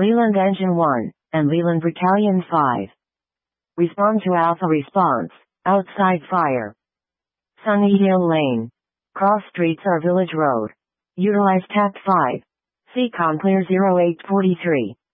Leland Engine 1, and Leland Battalion 5. Respond to Alpha response. Outside fire. Sunny Hill Lane. Cross streets or Village Road. Utilize TAC 5. Seacon clear 0843.